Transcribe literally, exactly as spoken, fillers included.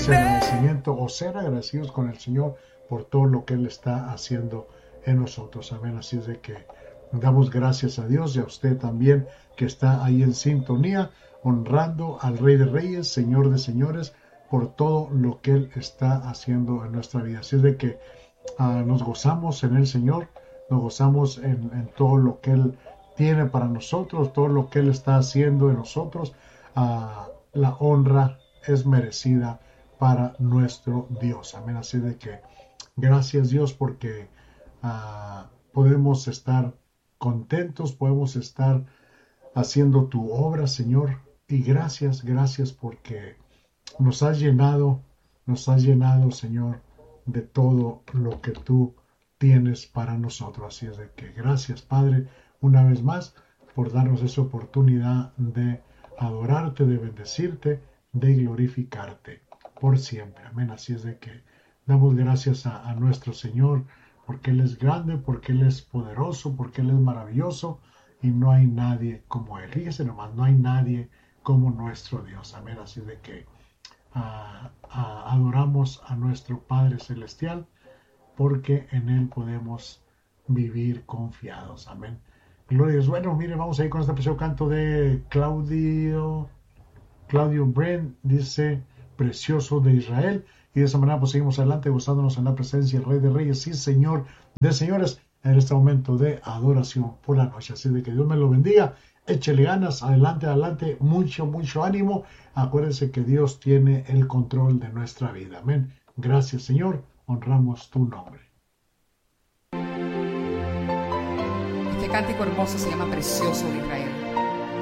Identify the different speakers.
Speaker 1: ese agradecimiento o ser agradecidos con el Señor por todo lo que Él está haciendo en nosotros. Amén. Así es de que damos gracias a Dios y a usted también que está ahí en sintonía, honrando al Rey de Reyes, Señor de Señores, por todo lo que Él está haciendo en nuestra vida. Así es de que uh, nos gozamos en el Señor, nos gozamos en, en todo lo que Él tiene para nosotros, todo lo que Él está haciendo en nosotros. Uh, la honra es merecida para nuestro Dios. Amén. Así de que gracias Dios porque uh, podemos estar contentos, podemos estar haciendo tu obra, Señor. Y gracias, gracias porque nos has llenado, nos has llenado, Señor, de todo lo que tú tienes para nosotros. Así es de que gracias, Padre, una vez más por darnos esa oportunidad de adorarte, de bendecirte, de glorificarte por siempre. Amén. Así es de que damos gracias a, a nuestro Señor porque Él es grande, porque Él es poderoso, porque Él es maravilloso y no hay nadie como Él. Fíjese nomás, no hay nadie como nuestro Dios. Amén. Así de que uh, uh, adoramos a nuestro Padre Celestial porque en Él podemos vivir confiados. Amén. Gloria a Dios. Bueno, mire, vamos a ir con este precioso canto de Claudio, Claudio Brent, dice, precioso de Israel. Y de esa manera pues seguimos adelante gozándonos en la presencia del Rey de Reyes y Señor de Señores en este momento de adoración por la noche. Así de que Dios me lo bendiga. Échele ganas, adelante, adelante, mucho, mucho ánimo. Acuérdense que Dios tiene el control de nuestra vida. Amén. Gracias, Señor. Honramos tu nombre.
Speaker 2: Este cántico hermoso se llama Precioso de Israel.